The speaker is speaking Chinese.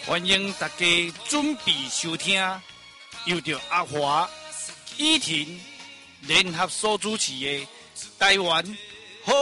欢迎大家准备收听，由着阿华、依婷联合所主持的台湾